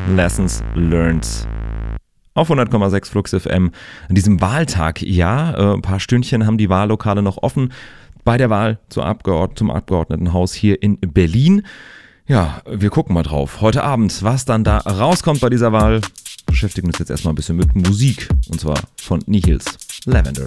Lessons Learned auf 100,6 Flux FM. An diesem Wahltag, ein paar Stündchen haben die Wahllokale noch offen bei der Wahl zum Abgeordnetenhaus hier in Berlin. Ja, wir gucken mal drauf. Heute Abend, was dann da rauskommt bei dieser Wahl, beschäftigen uns jetzt erstmal ein bisschen mit Musik. Und zwar von Nihils Lavender.